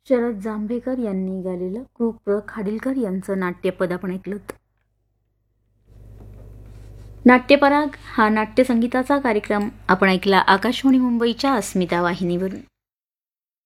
शरद जांभेकर यांनी गायलेलं कृ. खाडीलकर यांचं नाट्यपद आपण ऐकलं. नाट्यपराग हा नाट्यसंगीताचा कार्यक्रम आपण ऐकला आकाशवाणी मुंबईच्या अस्मिता वाहिनीवरून.